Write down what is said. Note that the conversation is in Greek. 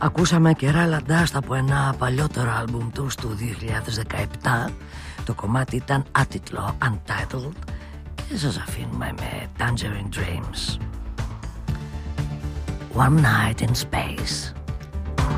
Ακούσαμε κεράλα ντάστα από ένα παλιότερο άλμπουμ του 2017. Το κομμάτι ήταν άτιτλο, Untitled. Και σας αφήνουμε με Tangerine Dreams. One Night in Space.